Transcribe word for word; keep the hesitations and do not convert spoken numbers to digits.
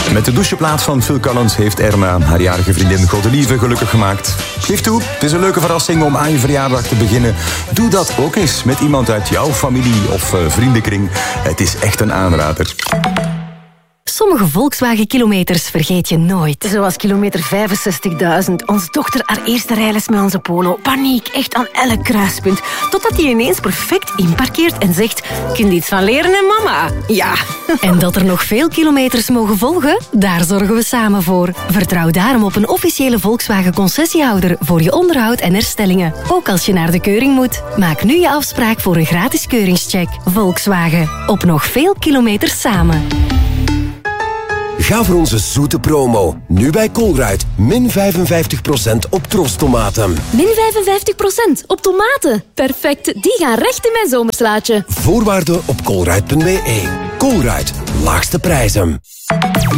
Met de doucheplaat van Phil Collins heeft Erna haar jarige vriendin Godelieve gelukkig gemaakt. Geef toe, het is een leuke verrassing om aan je verjaardag te beginnen. Doe dat ook eens met iemand uit jouw familie of uh, vriendenkring. Het is echt een aanrader. Sommige Volkswagen-kilometers vergeet je nooit. Zoals kilometer vijfenzestigduizend. Ons dochter haar eerste rijles met onze Polo. Paniek, echt aan elk kruispunt. Totdat hij ineens perfect inparkeert en zegt... Kun je iets van leren, hè, mama? Ja. En dat er nog veel kilometers mogen volgen? Daar zorgen we samen voor. Vertrouw daarom op een officiële Volkswagen-concessiehouder voor je onderhoud en herstellingen. Ook als je naar de keuring moet. Maak nu je afspraak voor een gratis keuringscheck. Volkswagen. Op nog veel kilometers samen. Ga voor onze zoete promo. Nu bij Colruyt. Min vijfenvijftig procent op trostomaten. Min vijfenvijftig procent op tomaten. Perfect, die gaan recht in mijn zomerslaatje. Voorwaarden op colruyt punt be. Colruyt. Laagste prijzen.